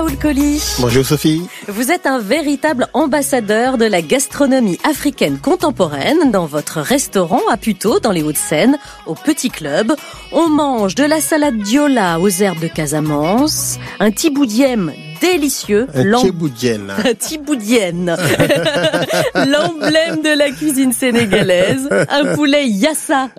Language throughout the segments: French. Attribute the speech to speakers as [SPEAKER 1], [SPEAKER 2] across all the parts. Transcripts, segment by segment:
[SPEAKER 1] Raoul Colli.
[SPEAKER 2] Bonjour Sophie.
[SPEAKER 1] Vous êtes un véritable ambassadeur de la gastronomie africaine contemporaine dans votre restaurant à Puteaux, dans les Hauts-de-Seine, au Petit Club. On mange de la salade diola aux herbes de Casamance, un tiboudième délicieux.
[SPEAKER 2] Tiboudienne.
[SPEAKER 1] Tiboudienne. L'emblème de la cuisine sénégalaise. Un poulet yassa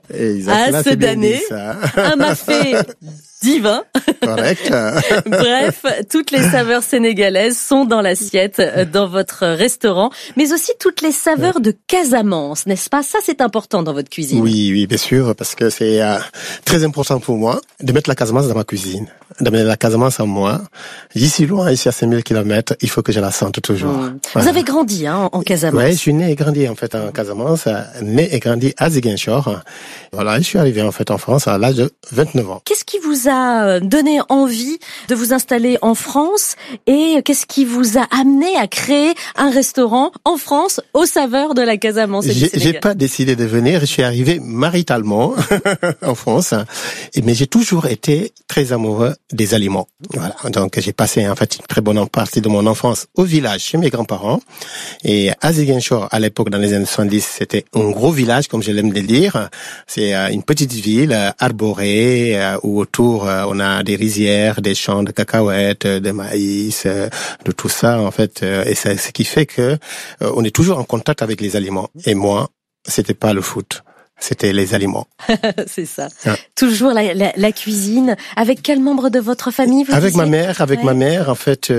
[SPEAKER 1] à sedaner. Un mafé divin.
[SPEAKER 2] Correct.
[SPEAKER 1] Bref, toutes les saveurs sénégalaises sont dans l'assiette dans votre restaurant, mais aussi toutes les saveurs de Casamance, n'est-ce pas? Ça, c'est important dans votre cuisine.
[SPEAKER 2] Oui, bien sûr, parce que c'est très important pour moi de mettre la Casamance dans ma cuisine, de mettre la Casamance en moi. D'ici loin, ici à 5000 km, il faut que je la sente toujours.
[SPEAKER 1] Vous avez grandi en Casamance?
[SPEAKER 2] Oui, je suis né et grandi en fait en Casamance, né et grandi à Ziguinchor. Voilà, je suis arrivé en fait en France à l'âge de 29 ans.
[SPEAKER 1] Qu'est-ce qui vous a donné envie de vous installer en France et qu'est-ce qui vous a amené à créer un restaurant en France aux saveurs de la Casamance et du Sénégal?
[SPEAKER 2] J'ai pas décidé de venir, je suis arrivé maritalement en France, mais j'ai toujours été très amoureux des aliments. Voilà, donc j'ai passé en fait une très bonne partie de mon enfance au village chez mes grands-parents et à Ziguinchor à l'époque dans les années 70, c'était un gros village comme je l'aime le dire. C'est une petite ville arborée où autour on a des rizières, des champs de cacahuètes, de maïs, de tout ça en fait, et c'est ce qui fait que on est toujours en contact avec les aliments. Et moi, c'était pas le foot, c'était les aliments.
[SPEAKER 1] C'est ça. Toujours la cuisine. Avec quel membre de votre famille vous
[SPEAKER 2] Avec
[SPEAKER 1] disiez?
[SPEAKER 2] ma mère, en fait,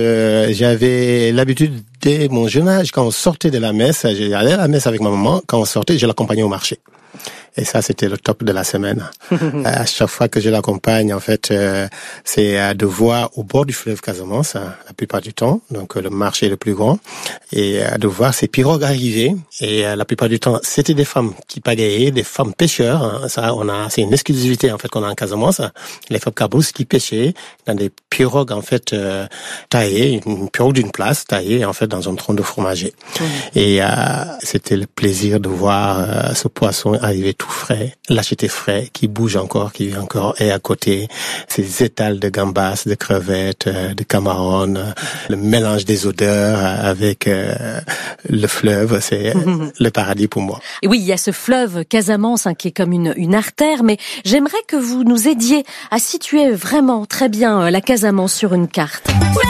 [SPEAKER 2] j'avais l'habitude dès mon jeune âge, quand on sortait de la messe, j'allais à la messe avec ma maman, quand on sortait, je l'accompagnais au marché. Et ça, c'était le top de la semaine. À chaque fois que je l'accompagne, en fait, c'est de voir au bord du fleuve Casamance, la plupart du temps, donc le marché le plus grand, et de voir ces pirogues arriver. Et la plupart du temps, c'était des femmes qui pagayaient, des femmes pêcheurs. Ça, c'est une exclusivité en fait qu'on a en Casamance. Les femmes cabrousses qui pêchaient dans des pirogues en fait taillées, une pirogue d'une place taillée en fait dans un tronc de fromager. Et c'était le plaisir de voir ce poisson arriver tout frais, l'acheter frais, qui bouge encore, qui vit encore, et à côté, ces étals de gambas, de crevettes, de camarons, le mélange des odeurs avec le fleuve, c'est le paradis pour moi.
[SPEAKER 1] Et oui, il y a ce fleuve Casamance qui est comme une artère, mais j'aimerais que vous nous aidiez à situer vraiment très bien la Casamance sur une carte.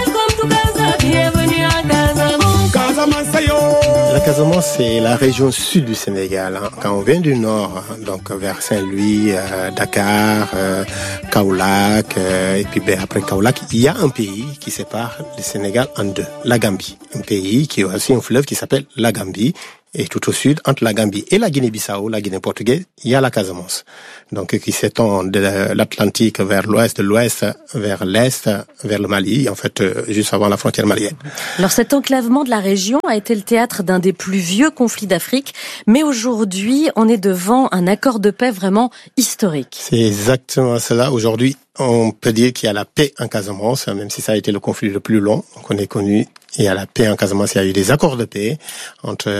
[SPEAKER 2] La Casamance, c'est la région sud du Sénégal. Quand on vient du nord, donc vers Saint-Louis, Dakar, Kaolack, et puis après Kaolack, il y a un pays qui sépare le Sénégal en deux, la Gambie. Un pays qui a aussi un fleuve qui s'appelle la Gambie. Et tout au sud, entre la Gambie et la Guinée-Bissau, la Guinée portugaise, il y a la Casamance. Donc, qui s'étend de l'Atlantique vers l'ouest, de l'ouest vers l'est, vers le Mali, en fait, juste avant la frontière malienne.
[SPEAKER 1] Alors, cet enclavement de la région a été le théâtre d'un des plus vieux conflits d'Afrique, mais aujourd'hui, on est devant un accord de paix vraiment historique.
[SPEAKER 2] C'est exactement cela. Aujourd'hui, on peut dire qu'il y a la paix en Casamance, même si ça a été le conflit le plus long qu'on ait connu. Il y a la paix en Casamance, il y a eu des accords de paix entre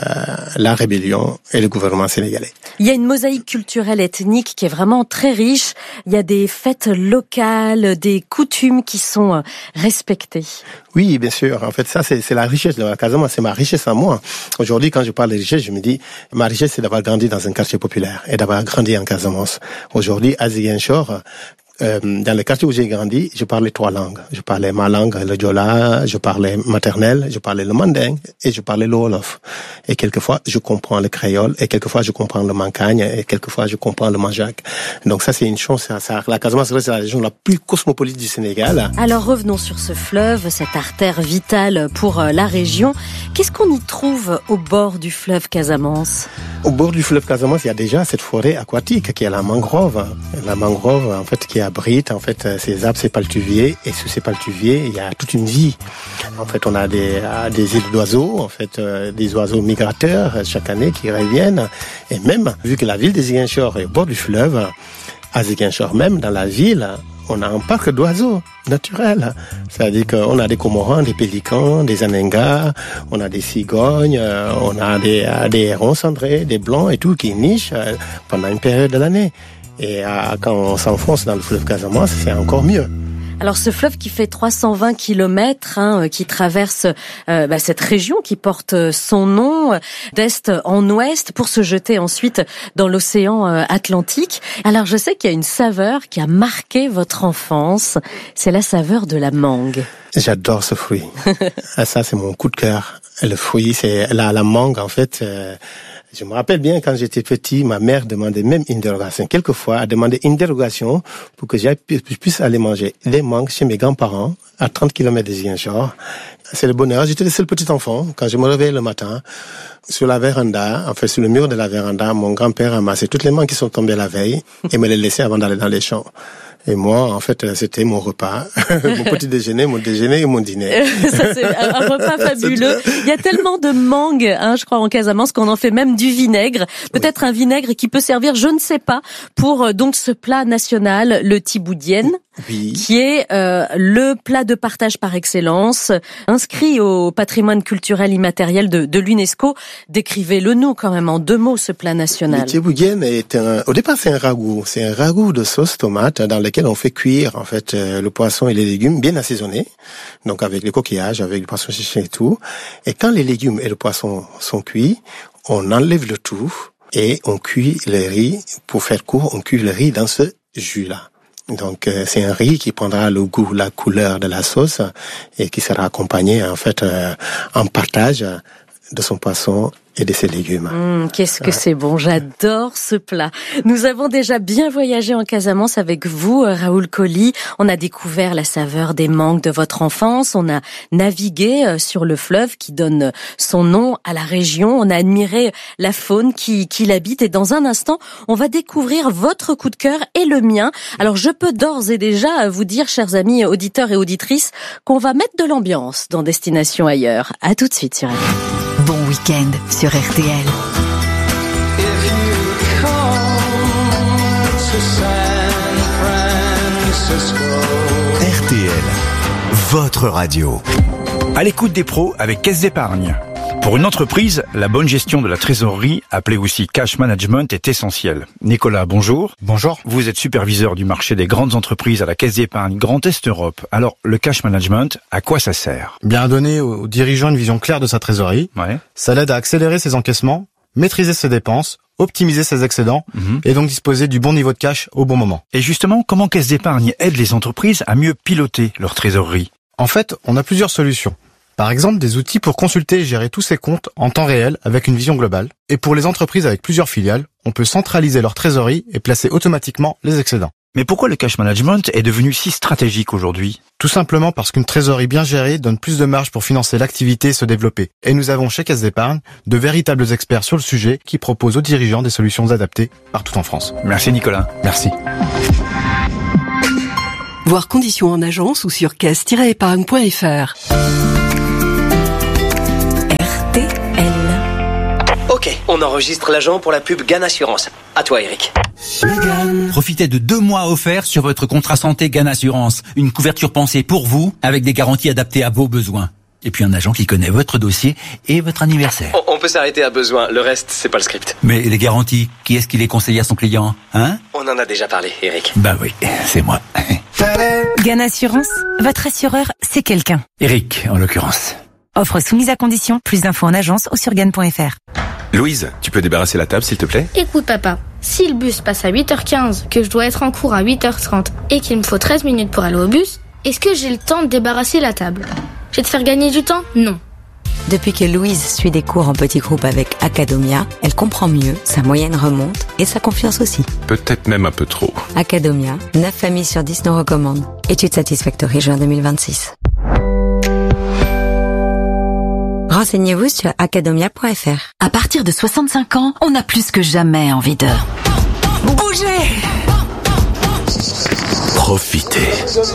[SPEAKER 2] la rébellion et le gouvernement sénégalais.
[SPEAKER 1] Il y a une mosaïque culturelle ethnique qui est vraiment très riche. Il y a des fêtes locales, des coutumes qui sont respectées.
[SPEAKER 2] Oui, bien sûr. En fait, ça, c'est la richesse de la Casamance. C'est ma richesse à moi. Aujourd'hui, quand je parle de richesse, je me dis, ma richesse, c'est d'avoir grandi dans un quartier populaire et d'avoir grandi en Casamance. Aujourd'hui, à Ziguinchor, dans le quartier où j'ai grandi, je parlais 3 langues. Je parlais ma langue, le Diola, je parlais maternelle, je parlais le manding et je parlais le Wolof. Et quelquefois, je comprends le créole et quelquefois, je comprends le mancagne et quelquefois, je comprends le manjac. Donc ça, c'est une chance. La Casamance, c'est la région la plus cosmopolite du Sénégal.
[SPEAKER 1] Alors revenons sur ce fleuve, cette artère vitale pour la région. Qu'est-ce qu'on y trouve au bord du fleuve Casamance?
[SPEAKER 2] Au bord du fleuve Casamance, il y a déjà cette forêt aquatique qui est la mangrove. La mangrove, en fait, qui abrite, en fait, ces arbres, ces paltuviers. Et sous ces paltuviers, il y a toute une vie. En fait, on a des îles d'oiseaux, en fait, des oiseaux migrateurs chaque année qui reviennent. Et même, vu que la ville de Ziguinchor est au bord du fleuve, à Ziguinchor même, dans la ville, on a un parc d'oiseaux naturels. C'est-à-dire qu'on a des cormorans, des pélicans, des aningas, on a des cigognes, on a des hérons cendrés, des blancs et tout qui nichent pendant une période de l'année. Et quand on s'enfonce dans le fleuve Casamance, c'est encore mieux.
[SPEAKER 1] Alors ce fleuve qui fait 320 kilomètres, qui traverse cette région qui porte son nom d'est en ouest pour se jeter ensuite dans l'océan Atlantique. Alors je sais qu'il y a une saveur qui a marqué votre enfance, c'est la saveur de la mangue.
[SPEAKER 2] J'adore ce fruit. Ça, c'est mon coup de cœur. Le fruit, c'est la mangue, en fait. Je me rappelle bien quand j'étais petit, ma mère demandait même une dérogation. Quelquefois, elle demandait une dérogation pour que je puisse aller manger des mangues chez mes grands-parents à 30 km de Ziguinchor. C'est le bonheur. J'étais le seul petit enfant. Quand je me réveillais le matin, sur la véranda, en fait, sur le mur de la véranda, mon grand-père ramassait toutes les mangues qui sont tombées la veille et me les laissait avant d'aller dans les champs. Et moi, en fait, c'était mon repas, mon petit déjeuner, mon déjeuner et mon dîner.
[SPEAKER 1] Ça, c'est un repas fabuleux. Il y a tellement de mangues, je crois, en Casamance, qu'on en fait même du vinaigre. Peut-être un vinaigre qui peut servir, je ne sais pas, pour donc ce plat national, le tiboudienne, qui est le plat de partage par excellence, inscrit au patrimoine culturel immatériel de l'UNESCO. Décrivez-le nous quand même en 2 mots, ce plat national.
[SPEAKER 2] Le tiboudienne au départ, c'est un ragoût. C'est un ragoût de sauce tomate dans lequel on fait cuire en fait le poisson et les légumes bien assaisonnés, donc avec les coquillages, avec le poisson séché et tout. Et quand les légumes et le poisson sont cuits, on enlève le tout et on cuit le riz. Pour faire court, on cuit le riz dans ce jus-là. Donc c'est un riz qui prendra le goût, la couleur de la sauce et qui sera accompagné en fait en partage de son poisson et de ses légumes.
[SPEAKER 1] Qu'est-ce que c'est bon, j'adore ce plat. Nous avons déjà bien voyagé en Casamance avec vous, Raoul Colli. On a découvert la saveur des mangues de votre enfance, on a navigué sur le fleuve qui donne son nom à la région, on a admiré la faune qui l'habite et dans un instant, on va découvrir votre coup de cœur et le mien. Alors je peux d'ores et déjà vous dire, chers amis auditeurs et auditrices, qu'on va mettre de l'ambiance dans Destination Ailleurs. À tout de suite sur RTL.
[SPEAKER 3] Bon week-end sur RTL.
[SPEAKER 4] RTL, votre radio.
[SPEAKER 5] À l'écoute des pros avec Caisse d'Épargne. Pour une entreprise, la bonne gestion de la trésorerie, appelée aussi cash management, est essentielle. Nicolas, bonjour.
[SPEAKER 6] Bonjour.
[SPEAKER 5] Vous êtes superviseur du marché des grandes entreprises à la Caisse d'Épargne Grand Est Europe. Alors, le cash management, à quoi ça sert ?
[SPEAKER 6] Bien donner aux dirigeants une vision claire de sa trésorerie.
[SPEAKER 5] Ouais.
[SPEAKER 6] Ça l'aide à accélérer ses encaissements, maîtriser ses dépenses, optimiser ses excédents et donc disposer du bon niveau de cash au bon moment.
[SPEAKER 5] Et justement, comment Caisse d'Épargne aide les entreprises à mieux piloter leur trésorerie ?
[SPEAKER 6] En fait, on a plusieurs solutions. Par exemple, des outils pour consulter et gérer tous ses comptes en temps réel avec une vision globale. Et pour les entreprises avec plusieurs filiales, on peut centraliser leur trésorerie et placer automatiquement les excédents.
[SPEAKER 5] Mais pourquoi le cash management est devenu si stratégique aujourd'hui ?
[SPEAKER 6] Tout simplement parce qu'une trésorerie bien gérée donne plus de marge pour financer l'activité et se développer. Et nous avons chez Caisse d'Épargne de véritables experts sur le sujet qui proposent aux dirigeants des solutions adaptées partout en France.
[SPEAKER 5] Merci Nicolas.
[SPEAKER 6] Merci.
[SPEAKER 7] Voir conditions en agence ou sur caisse-épargne.fr.
[SPEAKER 8] Ok, on enregistre l'agent pour la pub GAN Assurance. À toi, Eric.
[SPEAKER 9] Profitez de 2 mois offerts sur votre contrat santé GAN Assurance. Une couverture pensée pour vous, avec des garanties adaptées à vos besoins. Et puis un agent qui connaît votre dossier et votre anniversaire.
[SPEAKER 8] On peut s'arrêter à besoin, le reste, c'est pas le script.
[SPEAKER 9] Mais les garanties, qui est-ce qui les conseille à son client, hein ?
[SPEAKER 8] On en a déjà parlé, Eric.
[SPEAKER 9] Bah oui, c'est moi.
[SPEAKER 3] GAN Assurance, votre assureur, c'est quelqu'un.
[SPEAKER 9] Eric, en l'occurrence.
[SPEAKER 3] Offre soumise à condition, plus d'infos en agence ou sur GAN.fr.
[SPEAKER 10] Louise, tu peux débarrasser la table s'il te plaît ?
[SPEAKER 11] Écoute papa, si le bus passe à 8h15, que je dois être en cours à 8h30 et qu'il me faut 13 minutes pour aller au bus, est-ce que j'ai le temps de débarrasser la table ? Je vais te faire gagner du temps ? Non.
[SPEAKER 12] Depuis que Louise suit des cours en petits groupes avec Acadomia, elle comprend mieux, sa moyenne remonte et sa confiance aussi.
[SPEAKER 10] Peut-être même un peu trop.
[SPEAKER 12] Acadomia, 9 familles sur 10 nous recommandent. Étude Satisfactory juin 2026. Renseignez-vous sur acadomia.fr.
[SPEAKER 3] À partir de 65 ans, on a plus que jamais envie de bouger.
[SPEAKER 10] Profitez.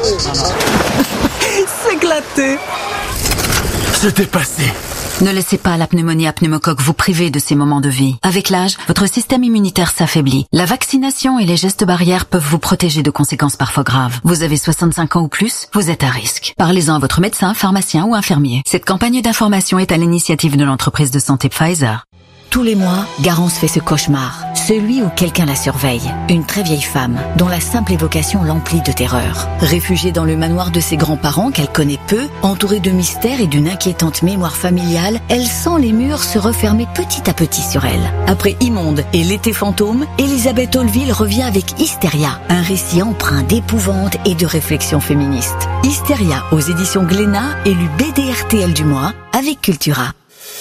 [SPEAKER 3] S'éclater.
[SPEAKER 10] Se dépasser.
[SPEAKER 3] Ne laissez pas la pneumonie à pneumocoque vous priver de ces moments de vie. Avec l'âge, votre système immunitaire s'affaiblit. La vaccination et les gestes barrières peuvent vous protéger de conséquences parfois graves. Vous avez 65 ans ou plus, vous êtes à risque. Parlez-en à votre médecin, pharmacien ou infirmier. Cette campagne d'information est à l'initiative de l'entreprise de santé Pfizer. tous les mois, Garance fait ce cauchemar. Celui où quelqu'un la surveille. Une très vieille femme, dont la simple évocation l'emplit de terreur. Réfugiée dans le manoir de ses grands-parents qu'elle connaît peu, entourée de mystères et d'une inquiétante mémoire familiale, elle sent les murs se refermer petit à petit sur elle. Après Immonde et L'été fantôme, Elisabeth Olville revient avec Hystéria, un récit empreint d'épouvante et de réflexion féministe. Hystéria aux éditions Glénat, élu BDRTL du mois avec Cultura.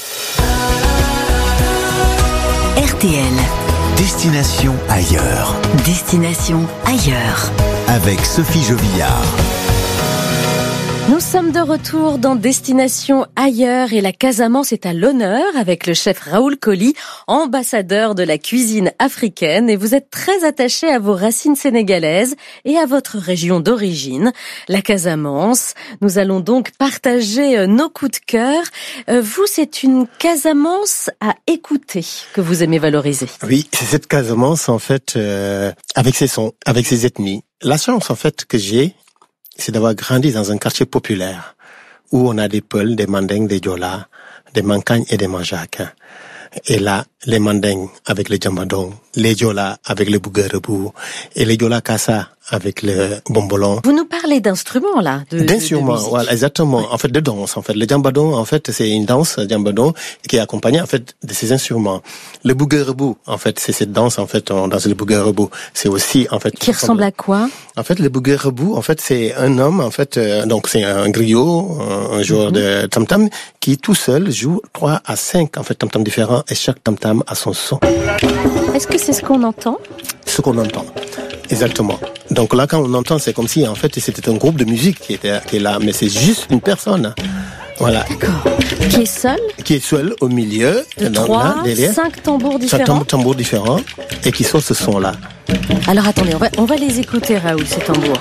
[SPEAKER 3] RTL.
[SPEAKER 4] Destination ailleurs.
[SPEAKER 3] Destination ailleurs.
[SPEAKER 4] Avec Sophie Jovillard.
[SPEAKER 1] Nous sommes de retour dans Destination ailleurs et la Casamance est à l'honneur avec le chef Raoul Colli, ambassadeur de la cuisine africaine, et vous êtes très attaché à vos racines sénégalaises et à votre région d'origine, la Casamance. Nous allons donc partager nos coups de cœur. Vous, c'est une Casamance à écouter que vous aimez valoriser.
[SPEAKER 2] Oui, c'est cette Casamance en fait avec ses sons, avec ses ethnies. La chance en fait que j'ai, c'est d'avoir grandi dans un quartier populaire où on a des Peuls, des Mandingues, des Diola, des Mancagnes et des Manjacs. Et là, les Mandingues avec les Djambadong, les Diola avec le Bouguerebou et les Diola Kassa avec le bombolon.
[SPEAKER 1] Vous nous parlez d'instruments là,
[SPEAKER 2] d'instruments, voilà, exactement. Ouais. En fait, de danse. En fait, le Djambadong, en fait, c'est une danse Djambadong qui est accompagnée en fait de ces instruments. Le Bouguerebou, en fait, c'est cette danse en fait, on danse le Bouguerebou. C'est aussi en fait
[SPEAKER 1] qui ressemble à quoi?
[SPEAKER 2] En fait, le Bouguerebou, en fait, c'est un homme en fait, donc c'est un griot, un joueur de tam-tam qui tout seul joue 3 à 5 en fait tam-tam différents et chaque tam-tam a son son.
[SPEAKER 1] Est-ce que c'est ce qu'on entend?
[SPEAKER 2] Ce qu'on entend. Exactement. Donc là, quand on entend, c'est comme si, en fait, c'était un groupe de musique qui est là, mais c'est juste une personne. Voilà.
[SPEAKER 1] D'accord. Qui est seul?
[SPEAKER 2] Qui est seul au milieu.
[SPEAKER 1] De 3, 5 tambours différents.
[SPEAKER 2] 5 tambours différents et qui sort ce son-là.
[SPEAKER 1] Alors attendez, on va les écouter, Raoul, ces tambours.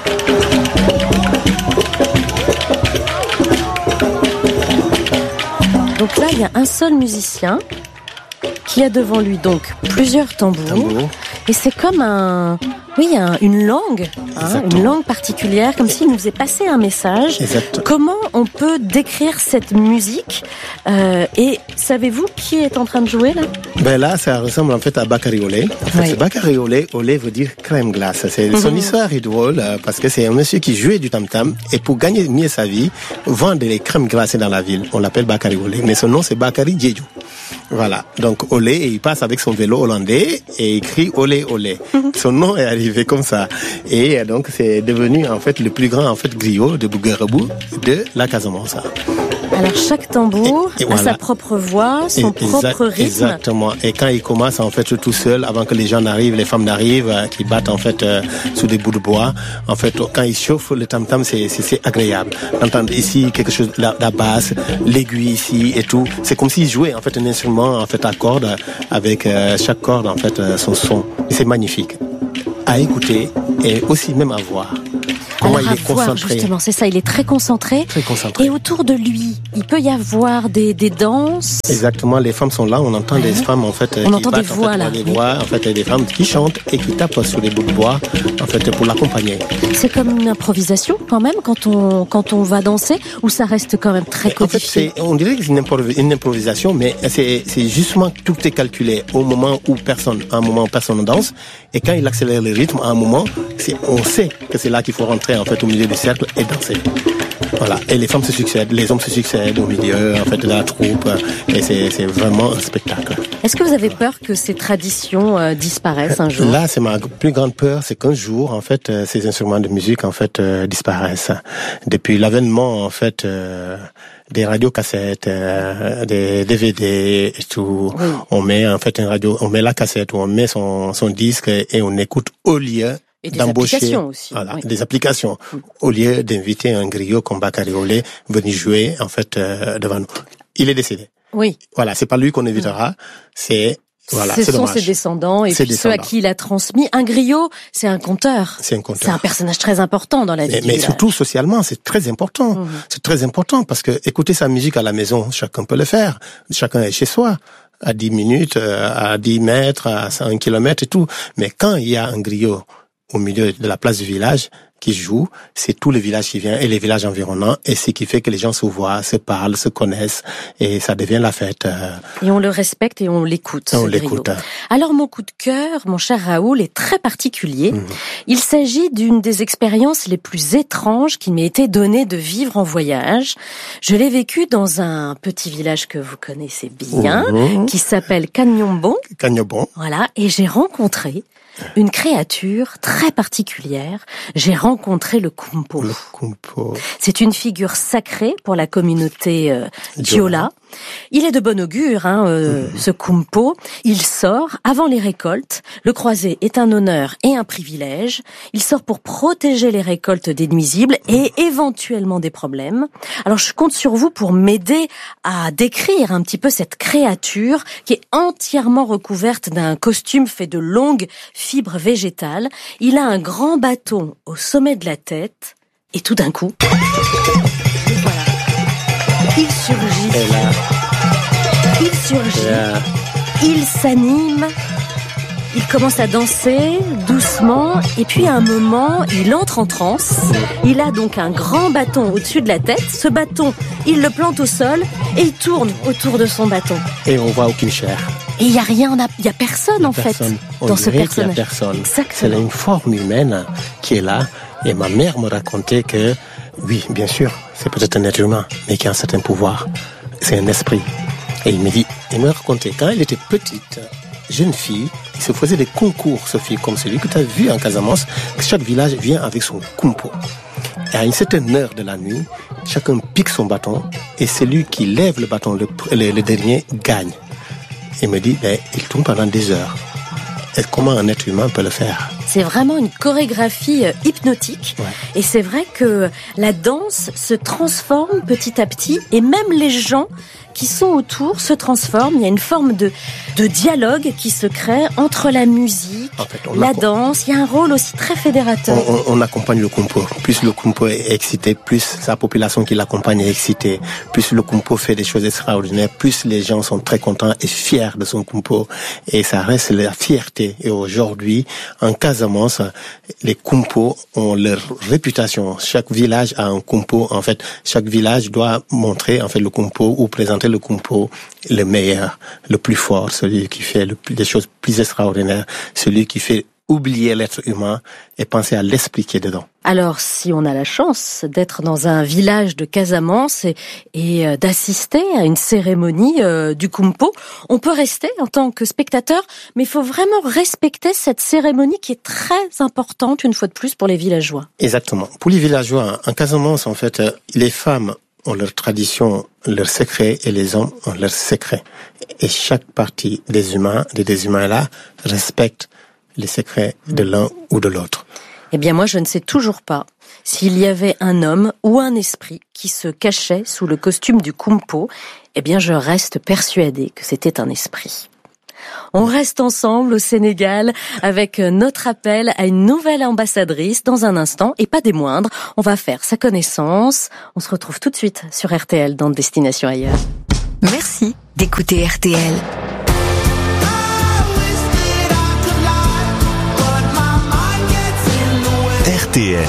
[SPEAKER 1] Donc là, il y a un seul musicien qui a devant lui donc plusieurs tambours. Et c'est comme une langue, une langue particulière, comme s'il nous faisait passer un message.
[SPEAKER 2] Exact.
[SPEAKER 1] Comment on peut décrire cette musique et savez-vous qui est en train de jouer là?
[SPEAKER 2] Ben là, ça ressemble en fait à Bakary Olé. En fait, c'est Bakary Olé. Olé veut dire crème glace. Son histoire est drôle parce que c'est un monsieur qui jouait du tam-tam et pour gagner mieux sa vie, vend des crèmes glacées dans la ville. On l'appelle Bakary Olé, mais son nom c'est Bakary Djedjou. Voilà. Donc Olé, et il passe avec son vélo hollandais et il crie Olé Olé. Son nom est arrivé comme ça. Et donc c'est devenu en fait le plus grand en fait griot de Bouguerebou de la Casamance.
[SPEAKER 1] Alors chaque tambour a sa propre voix, son propre rythme.
[SPEAKER 2] Exactement. Et quand il commence en fait tout seul, avant que les gens n'arrivent, les femmes n'arrivent, qui battent en fait sous des bouts de bois. En fait, quand il chauffe le tam-tam, c'est agréable. D'entendre ici quelque chose, la basse, l'aiguille ici et tout. C'est comme s'il jouait en fait un instrument en fait à cordes avec chaque corde en fait son son. Et c'est magnifique à écouter et aussi même à voir. Comment
[SPEAKER 1] alors
[SPEAKER 2] il est concentré.
[SPEAKER 1] Justement, c'est ça, il est très concentré.
[SPEAKER 2] Très concentré.
[SPEAKER 1] Et autour de lui, il peut y avoir des danses.
[SPEAKER 2] Exactement, les femmes sont là, on entend des femmes en fait
[SPEAKER 1] on entend battent, des voix là.
[SPEAKER 2] Des voix, en fait, des femmes qui chantent et qui tapent sur les bouts de bois en fait pour l'accompagner.
[SPEAKER 1] C'est comme une improvisation quand même quand on va danser ou ça reste quand même très codifié.
[SPEAKER 2] En fait, on dirait que c'est une improvisation, mais c'est justement tout est calculé à un moment où personne danse et quand il accélère le rythme à un moment, on sait que c'est là qu'il faut rentrer en fait au milieu du cercle et danser. Voilà. Et les femmes se succèdent, les hommes se succèdent au milieu en fait de la troupe et c'est vraiment un spectacle.
[SPEAKER 1] Est-ce que vous avez peur que ces traditions disparaissent un jour?
[SPEAKER 2] Là, c'est ma plus grande peur, c'est qu'un jour en fait ces instruments de musique en fait disparaissent. Depuis l'avènement en fait des radiocassettes, des DVD et tout, oui. On met en fait on met la cassette, on met son disque et on écoute au lieu
[SPEAKER 1] et des applications aussi.
[SPEAKER 2] Voilà, oui. Des applications. Au lieu d'inviter un griot comme Bakary Olé venir jouer, en fait, devant nous. Il est décédé.
[SPEAKER 1] Oui.
[SPEAKER 2] Voilà, c'est pas lui qu'on invitera, c'est
[SPEAKER 1] ce sont ses descendants et puis ceux à qui il a transmis. Un griot, c'est un conteur.
[SPEAKER 2] C'est un conteur.
[SPEAKER 1] C'est un personnage très important dans la vie.
[SPEAKER 2] Mais surtout socialement, c'est très important. C'est très important parce que écouter sa musique à la maison, chacun peut le faire. Chacun est chez soi. À 10 minutes, à 10 mètres, à 1 kilomètre et tout. Mais quand il y a un griot au milieu de la place du village, qui joue, c'est tout le village qui vient et les villages environnants, et ce qui fait que les gens se voient, se parlent, se connaissent, et ça devient la fête.
[SPEAKER 1] Et on le respecte et on l'écoute.
[SPEAKER 2] On l'écoute.
[SPEAKER 1] Alors mon coup de cœur, mon cher Raoul, est très particulier. Il s'agit d'une des expériences les plus étranges qui m'ait été donnée de vivre en voyage. Je l'ai vécu dans un petit village que vous connaissez bien, qui s'appelle Kanyobon. Voilà, et j'ai rencontré une créature très particulière. J'ai rencontré le Kumpo.
[SPEAKER 2] Le Kumpo.
[SPEAKER 1] C'est une figure sacrée pour la communauté Diola. Il est de bon augure, ce Kumpo. Il sort avant les récoltes. Le croisé est un honneur et un privilège. Il sort pour protéger les récoltes des nuisibles et éventuellement des problèmes. Alors je compte sur vous pour m'aider à décrire un petit peu cette créature qui est entièrement recouverte d'un costume fait de longues fibres végétales. Il a un grand bâton au sommet de la tête et tout d'un coup, voilà, il surgit. Il s'anime, il commence à danser doucement et puis à un moment, il entre en transe. Il a donc un grand bâton au-dessus de la tête. Ce bâton, il le plante au sol et il tourne autour de son bâton.
[SPEAKER 2] Et on voit aucune chair.
[SPEAKER 1] Et il y a rien, il y a personne en fait dans ce personnage.
[SPEAKER 2] Exactement. C'est une forme humaine qui est là. Et ma mère me racontait que, oui, bien sûr, c'est peut-être un être humain, mais qui a un certain pouvoir. C'est un esprit. Et il me racontait, quand elle était petite, jeune fille, il se faisait des concours, Sophie, comme celui que tu as vu en Casamance, que chaque village vient avec son kumpo. Et à une certaine heure de la nuit, chacun pique son bâton, et celui qui lève le bâton, le dernier, gagne. Il me dit, il tourne pendant des heures. Et comment un être humain peut le faire?
[SPEAKER 1] C'est vraiment une chorégraphie hypnotique. Ouais. Et c'est vrai que la danse se transforme petit à petit, et même les gens qui sont autour se transforment. Il y a une forme de dialogue qui se crée entre la musique, en fait, la danse. Il y a un rôle aussi très fédérateur.
[SPEAKER 2] On accompagne le Kumpo. Plus le Kumpo est excité, plus sa population qui l'accompagne est excitée. Plus le Kumpo fait des choses extraordinaires, plus les gens sont très contents et fiers de son Kumpo. Et ça reste la fierté. Et aujourd'hui, en Casamance, les Kumpo ont leur réputation. Chaque village a un Kumpo. En fait, chaque village doit montrer en fait le Kumpo ou présenter le Kumpo le meilleur, le plus fort, celui qui fait des choses plus extraordinaires, celui qui fait oublier l'être humain et penser à l'expliquer dedans.
[SPEAKER 1] Alors, si on a la chance d'être dans un village de Casamance et d'assister à une cérémonie du Kumpo, on peut rester en tant que spectateur, mais il faut vraiment respecter cette cérémonie qui est très importante, une fois de plus, pour les villageois.
[SPEAKER 2] Exactement. Pour les villageois, en Casamance, en fait, les femmes ont leur tradition, leur secret, et les hommes ont leur secret. Et chaque partie des humains là, respecte les secrets de l'un ou de l'autre.
[SPEAKER 1] Eh bien, moi, je ne sais toujours pas s'il y avait un homme ou un esprit qui se cachait sous le costume du Kumpo. Eh bien, je reste persuadée que c'était un esprit. On reste ensemble au Sénégal avec notre appel à une nouvelle ambassadrice dans un instant, et pas des moindres. On va faire sa connaissance. On se retrouve tout de suite sur RTL dans Destination Ailleurs.
[SPEAKER 12] Merci d'écouter RTL.
[SPEAKER 4] RTL,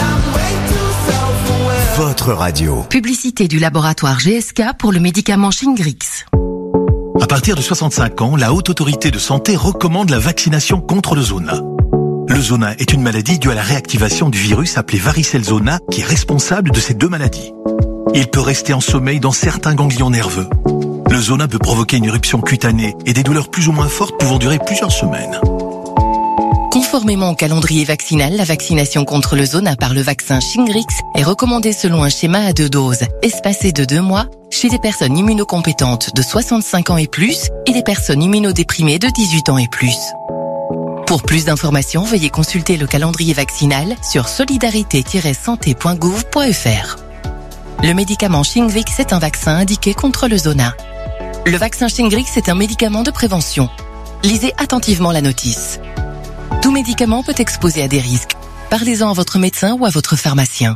[SPEAKER 4] votre radio.
[SPEAKER 13] Publicité du laboratoire GSK pour le médicament Shingrix.
[SPEAKER 14] À partir de 65 ans, la Haute Autorité de Santé recommande la vaccination contre le zona. Le zona est une maladie due à la réactivation du virus appelé varicelle zona qui est responsable de ces deux maladies. Il peut rester en sommeil dans certains ganglions nerveux. Le zona peut provoquer une éruption cutanée et des douleurs plus ou moins fortes pouvant durer plusieurs semaines.
[SPEAKER 13] Conformément au calendrier vaccinal, la vaccination contre le zona par le vaccin Shingrix est recommandée selon un schéma à 2 doses, espacé de 2 mois, chez des personnes immunocompétentes de 65 ans et plus et des personnes immunodéprimées de 18 ans et plus. Pour plus d'informations, veuillez consulter le calendrier vaccinal sur solidarité-santé.gouv.fr. Le médicament Shingrix est un vaccin indiqué contre le zona. Le vaccin Shingrix est un médicament de prévention. Lisez attentivement la notice. Tout médicament peut exposer à des risques. Parlez-en à votre médecin ou à votre pharmacien.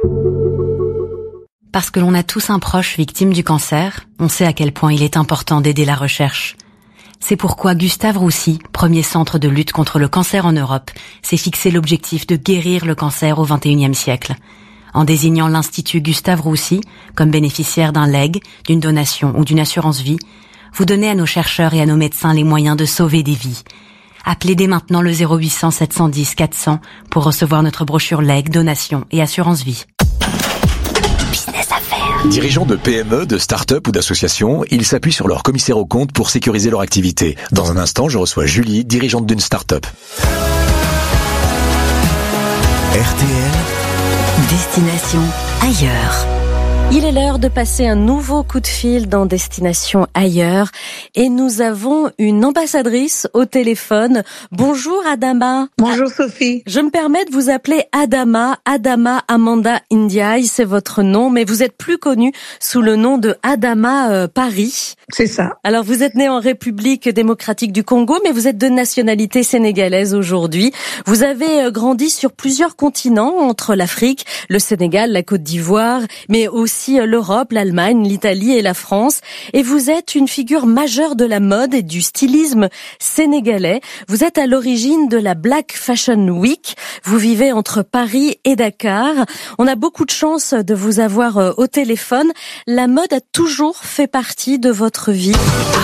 [SPEAKER 3] Parce que l'on a tous un proche victime du cancer, on sait à quel point il est important d'aider la recherche. C'est pourquoi Gustave Roussy, premier centre de lutte contre le cancer en Europe, s'est fixé l'objectif de guérir le cancer au XXIe siècle. En désignant l'Institut Gustave Roussy comme bénéficiaire d'un legs, d'une donation ou d'une assurance vie, vous donnez à nos chercheurs et à nos médecins les moyens de sauver des vies. Appelez dès maintenant le 0800 710 400 pour recevoir notre brochure legs, donation et assurance vie.
[SPEAKER 15] Business Affaires. Dirigeants de PME, de start-up ou d'associations, ils s'appuient sur leur commissaire aux comptes pour sécuriser leur activité. Dans un instant, je reçois Julie, dirigeante d'une start-up.
[SPEAKER 4] RTL.
[SPEAKER 3] Destination ailleurs.
[SPEAKER 1] Il est l'heure de passer un nouveau coup de fil dans Destination ailleurs et nous avons une ambassadrice au téléphone. Bonjour Adama.
[SPEAKER 16] Bonjour Sophie.
[SPEAKER 1] Je me permets de vous appeler Adama Amanda Ndiaye, c'est votre nom, mais vous êtes plus connue sous le nom de Adama Paris.
[SPEAKER 16] C'est ça.
[SPEAKER 1] Alors vous êtes née en République démocratique du Congo, mais vous êtes de nationalité sénégalaise aujourd'hui. Vous avez grandi sur plusieurs continents, entre l'Afrique, le Sénégal, la Côte d'Ivoire, mais aussi l'Europe, l'Allemagne, l'Italie et la France. Et vous êtes une figure majeure de la mode et du stylisme sénégalais. Vous êtes à l'origine de la Black Fashion Week. Vous vivez entre Paris et Dakar. On a beaucoup de chance de vous avoir au téléphone. La mode a toujours fait partie de votre vie.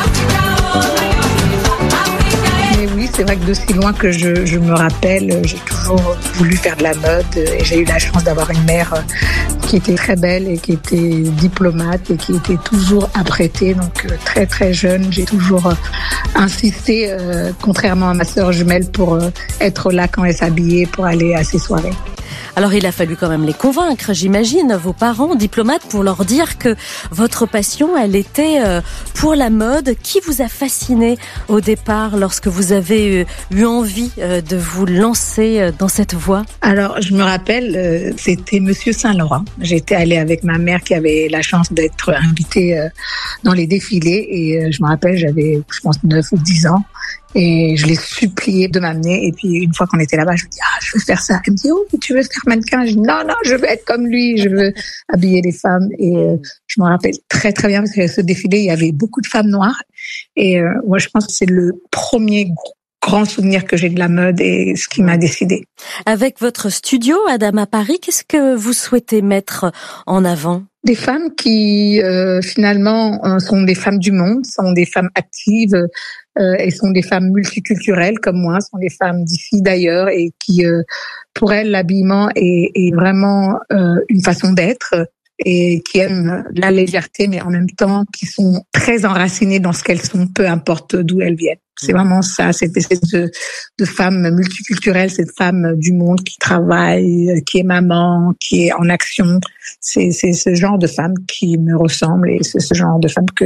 [SPEAKER 16] Mais oui, c'est vrai que de si loin que je me rappelle, j'ai toujours voulu faire de la mode et j'ai eu la chance d'avoir une mère qui était très belle et qui était diplomate et qui était toujours apprêtée. Donc très très jeune, j'ai toujours insisté, contrairement à ma sœur jumelle, pour être là quand elle s'habillait pour aller à ses soirées.
[SPEAKER 1] Alors il a fallu quand même les convaincre, j'imagine, vos parents diplomates, pour leur dire que votre passion, elle était pour la mode. Qui vous a fasciné au départ lorsque vous avez eu envie de vous lancer dans cette voie?
[SPEAKER 16] Alors je me rappelle, c'était Monsieur Saint-Laurent. J'étais allée avec ma mère qui avait la chance d'être invitée dans les défilés et je me rappelle, j'avais je pense 9 ou 10 ans. Et je l'ai supplié de m'amener. Et puis, une fois qu'on était là-bas, je me dis, je veux faire ça. Elle me dit, oh, tu veux faire mannequin? Je dis, non, je veux être comme lui. Je veux habiller les femmes. Et je me rappelle très, très bien parce que ce défilé, il y avait beaucoup de femmes noires. Et moi, je pense que c'est le premier grand souvenir que j'ai de la mode et ce qui m'a décidé.
[SPEAKER 1] Avec votre studio, Adama Paris, qu'est-ce que vous souhaitez mettre en avant?
[SPEAKER 16] Des femmes qui, finalement, sont des femmes du monde, sont des femmes actives, et sont des femmes multiculturelles comme moi, sont des femmes d'ici, d'ailleurs, et qui, pour elles, l'habillement est vraiment une façon d'être et qui aiment la légèreté, mais en même temps qui sont très enracinées dans ce qu'elles sont, peu importe d'où elles viennent. C'est vraiment ça, cette espèce de femme multiculturelle, cette femme du monde qui travaille, qui est maman, qui est en action. C'est ce genre de femme qui me ressemble et c'est ce genre de femme que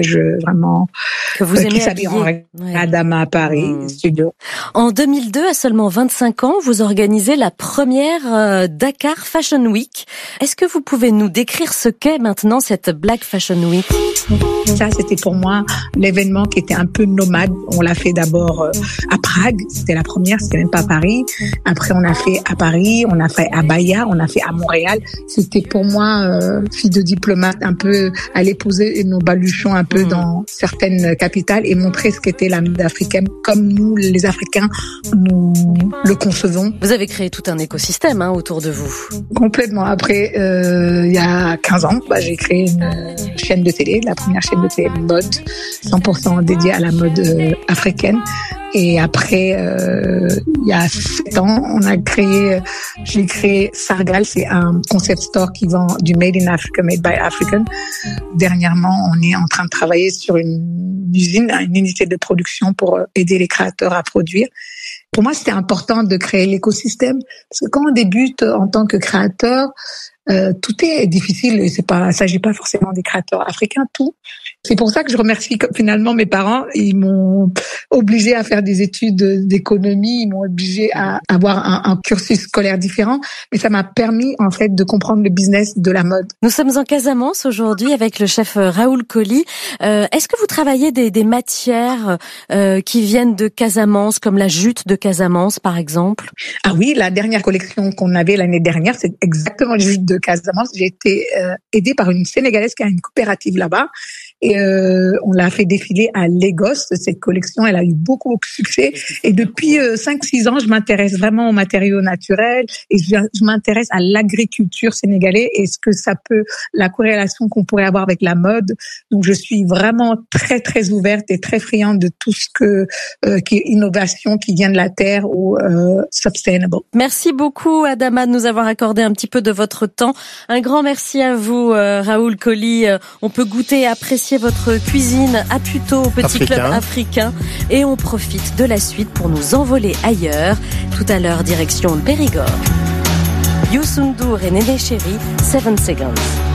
[SPEAKER 1] vous aimez
[SPEAKER 16] qui s'habille en Adama à Paris, studio.
[SPEAKER 1] En 2002, à seulement 25 ans, vous organisez la première Dakar Fashion Week. Est-ce que vous pouvez nous décrire ce qu'est maintenant cette Black Fashion Week?
[SPEAKER 16] Ça, c'était pour moi l'événement qui était un peu nomade. On l'a fait d'abord à Prague, c'était la première, c'était même pas à Paris. Après, on a fait à Paris, on a fait à Bahia, on a fait à Montréal. C'était pour moi, fille de diplomate, un peu aller poser nos baluchons un peu dans certaines capitales et montrer ce qu'était la mode africaine comme nous, les Africains, nous le concevons.
[SPEAKER 1] Vous avez créé tout un écosystème autour de vous.
[SPEAKER 16] Complètement. Après, il y a 15 ans, j'ai créé une chaîne de télé, la première chaîne de télé mode, 100% dédiée à la mode africaine. Et après, il y a 7 ans, j'ai créé Sargal, c'est un concept store qui vend du Made in Africa, Made by African. Dernièrement, on est en train de travailler sur une usine, une unité de production pour aider les créateurs à produire. Pour moi, c'était important de créer l'écosystème parce que quand on débute en tant que créateur, tout est difficile. Il s'agit pas forcément des créateurs africains, tout. C'est pour ça que je remercie finalement mes parents. Ils m'ont obligé à faire des études d'économie, ils m'ont obligé à avoir un cursus scolaire différent, mais ça m'a permis en fait de comprendre le business de la mode.
[SPEAKER 1] Nous sommes en Casamance aujourd'hui avec le chef Raoul Colli. Est-ce que vous travaillez des matières qui viennent de Casamance, comme la jute de Casamance par exemple?
[SPEAKER 16] Ah oui, la dernière collection qu'on avait l'année dernière, c'est exactement la jute de Casamance. J'ai été aidée par une Sénégalaise qui a une coopérative là-bas. et on l'a fait défiler à Lagos. Cette collection, elle a eu beaucoup de succès. Et depuis 5-6 ans, je m'intéresse vraiment aux matériaux naturels et je m'intéresse à l'agriculture sénégalaise et ce que ça peut, la corrélation qu'on pourrait avoir avec la mode. Donc, je suis vraiment très, très ouverte et très friande de tout ce qui est innovation, qui vient de la terre ou sustainable.
[SPEAKER 1] Merci beaucoup, Adama, de nous avoir accordé un petit peu de votre temps. Un grand merci à vous, Raoul Colli. On peut goûter et apprécier votre cuisine à Puteaux, au Petit Club africain. Et on profite de la suite pour nous envoler ailleurs. Tout à l'heure, direction Périgord. Youssou N'Dour et Néné Chéri, 7 Seconds.